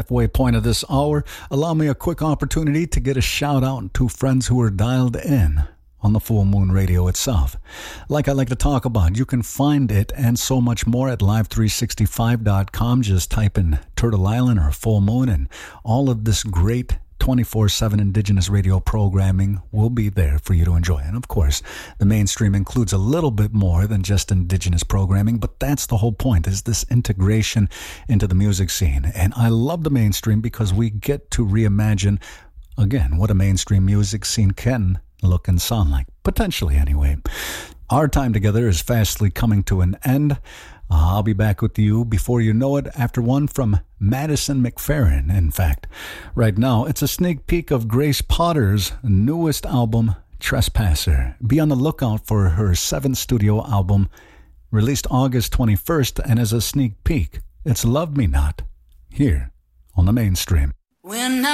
halfway point of this hour, allow me a quick opportunity to get a shout out to friends who are dialed in on the Full Moon Radio itself. Like I like to talk about, you can find it and so much more at live365.com. Just type in Turtle Island or Full Moon, and all of this great 24/7 Indigenous radio programming will be there for you to enjoy. And of course, the mainstream includes a little bit more than just Indigenous programming, but that's the whole point, is this integration into the music scene. And I love the mainstream because we get to reimagine, again, what a mainstream music scene can look and sound like, potentially anyway. Our time together is fastly coming to an end. I'll be back with you before you know it after one from Madison McFerrin. In fact, right now it's a sneak peek of Grace Potter's newest album, Trespasser. Be on the lookout for her 7th studio album, released August 21st, and as a sneak peek, it's Love Me Not, here on the mainstream.